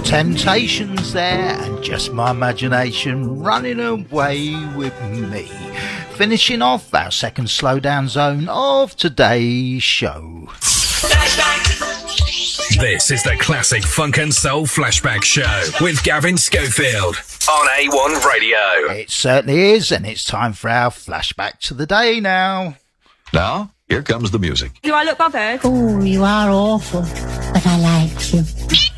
Temptations there, and Just My Imagination running away with me. Finishing off our second slowdown zone of today's show. This is the Classic Funk and Soul Flashback Show with Gavin Schofield on A1 Radio. It certainly is, and it's time for our flashback to the day now. Now, here comes the music. Do I look bothered? Oh, you are awful, but I like you.